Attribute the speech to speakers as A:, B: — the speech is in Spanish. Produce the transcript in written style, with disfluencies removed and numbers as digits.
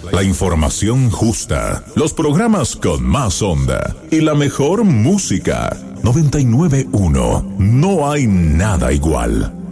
A: la información justa, los programas con más onda y la mejor música. 99.1. No hay nada igual.